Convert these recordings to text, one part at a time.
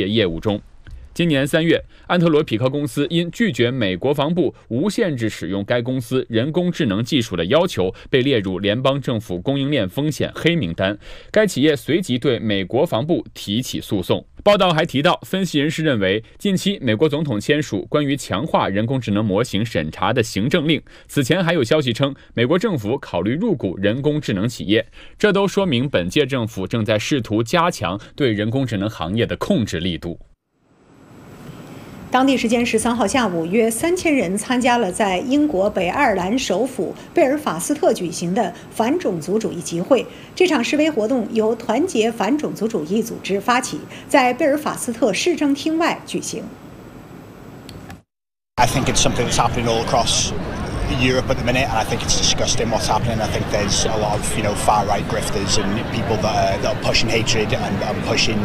业业务中。今年3月，安特罗匹克公司因拒绝美国防部无限制使用该公司人工智能技术的要求，被列入联邦政府供应链风险黑名单。该企业随即对美国防部提起诉讼。报道还提到，分析人士认为，近期美国总统签署关于强化人工智能模型审查的行政令。此前还有消息称，美国政府考虑入股人工智能企业，这都说明本届政府正在试图加强对人工智能行业的控制力度。 当地时间13号下午，约3000人参加了在英国北爱尔兰首府贝尔法斯特举行的反种族主义集会。这场示威活动由团结反种族主义组织发起，在贝尔法斯特市政厅外举行。 I think it's something that's happening all across Europe at the minute, and I think it's disgusting what's happening. I think there's a lot of far-right grifters and people that are pushing hatred and pushing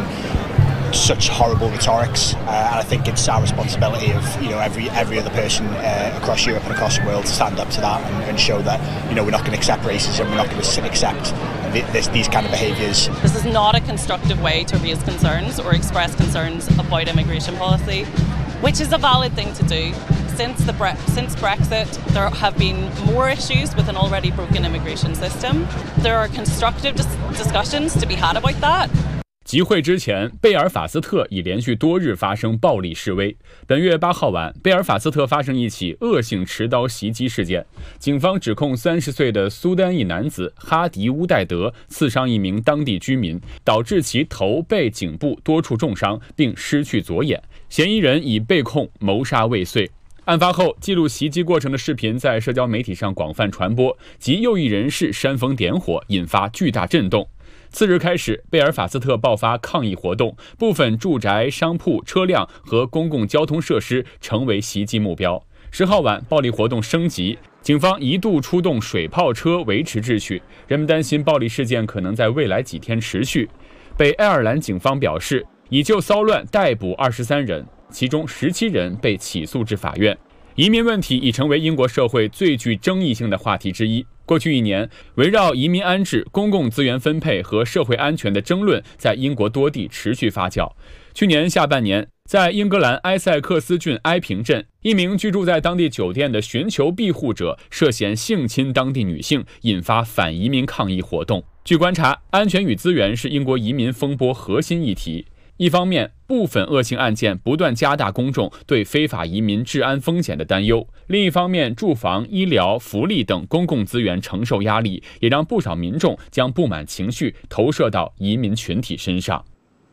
such horrible rhetorics, and I think it's our responsibility of every other person across Europe and across the world to stand up to that and show that we're not going to accept racism, we're not going to accept these kind of behaviours. This is not a constructive way to raise concerns or express concerns about immigration policy, which is a valid thing to do. Since Brexit, there have been more issues with an already broken immigration system. There are constructive discussions to be had about that. 集会之前，贝尔法斯特已连续多日发生暴力示威。本月8号晚，贝尔法斯特发生一起恶性持刀袭击事件，警方指控30岁的苏丹裔男子哈迪乌代德刺伤一名当地居民，导致其头、背、颈部多处重伤，并失去左眼。嫌疑人已被控谋杀未遂。案发后，记录袭击过程的视频在社交媒体上广泛传播，及右翼人士煽风点火，引发巨大震动。次日开始，贝尔法斯特爆发抗议活动，部分住宅、商铺、车辆和公共交通设施成为袭击目标。10号晚，暴力活动升级，警方一度出动水炮车维持秩序。人们担心暴力事件可能在未来几天持续。北爱尔兰警方表示，已就骚乱逮捕23人，其中17人被起诉至法院。移民问题已成为英国社会最具争议性的话题之一。过去1年，围绕移民安置、公共资源分配和社会安全的争论在英国多地持续发酵。去年下半年，在英格兰埃塞克斯郡埃平镇，一名居住在当地酒店的寻求庇护者涉嫌性侵当地女性，引发反移民抗议活动。据观察，安全与资源是英国移民风波核心议题。一方面，部分恶性案件不断加大公众对非法移民治安风险的担忧；另一方面，住房、医疗、福利等公共资源承受压力，也让不少民众将不满情绪投射到移民群体身上。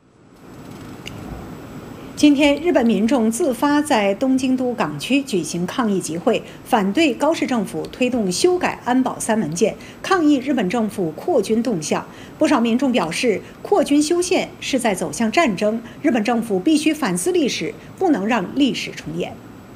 今天，日本民众自发在东京都港区举行抗议集会，反对高市政府推动修改安保3文件，抗议日本政府扩军动向。不少民众表示，扩军修宪是在走向战争，日本政府必须反思历史，不能让历史重演。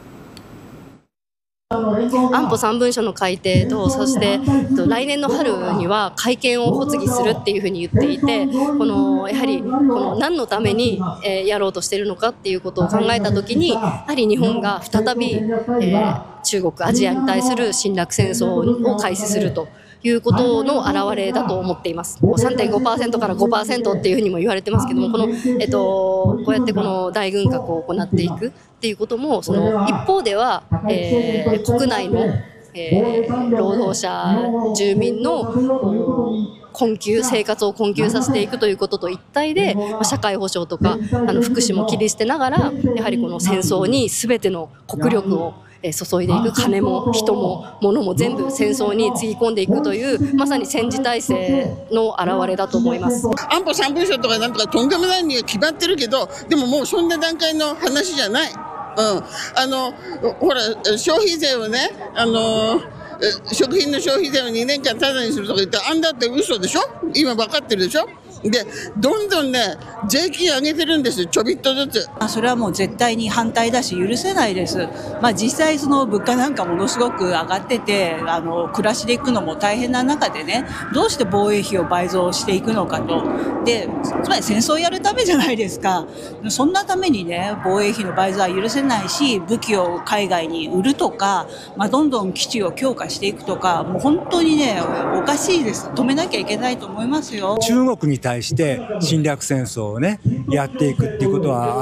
安保3文書の改定と、そして来年の春には改憲を発議するっていうふうに言っていて、やはり何のためにやろうとしているのかっていうことを考えたときに、やはり日本が再び中国、アジアに対する侵略戦争を開始するということの表れだと思っています。3.5% から 5% っていうふうにも言われてますけども、こうやってこの大軍拡を行っていくっていうことも、その一方では、国内の、労働者住民の生活を困窮させていくということと一体で、社会保障とか福祉も切り捨てながら、やはりこの戦争に全ての国力を注いでいく、金も人も物も全部戦争につぎ込んでいくというまさに戦時体制の表れだと思います。 安保3文書とかなんとかとんでもないには決まってるけど、でももうそんな段階の話じゃない。ほら消費税をね、食品の消費税を2年間タダにするとか言って、あんだって嘘でしょ。今分かってるでしょ。でどんどんね税金上げてるんですよ、ちょびっとずつ。 それはもう絶対に反対だし許せないです。実際その物価なんかものすごく上がってて、暮らしでいくのも大変な中でね、どうして防衛費を倍増していくのかと。でつまり戦争をやるためじゃないですか。そんなためにね、防衛費の倍増は許せないし、武器を海外に売るとか、どんどん基地を強化していくとか、もう本当にねおかしいです。止めなきゃいけないと思いますよ。 中国に対して侵略戦争をねやっていくっていうことは